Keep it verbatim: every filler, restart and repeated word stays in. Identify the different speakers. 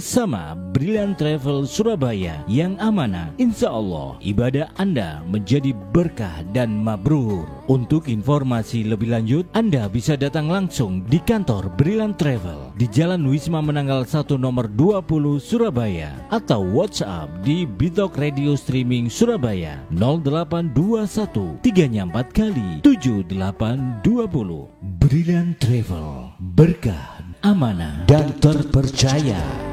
Speaker 1: Sama Brilliant Travel Surabaya yang amanah. Insya Allah ibadah Anda menjadi berkah dan mabrur. Untuk informasi lebih lanjut, Anda bisa datang langsung di kantor Brilliant Travel di Jalan Wisma Menanggal satu nomor dua puluh Surabaya, atau WhatsApp di Bitok Radio Streaming Surabaya nol delapan dua satu tiga empat kali tujuh delapan dua nol. Brilliant Travel, berkah, amanah dan terpercaya.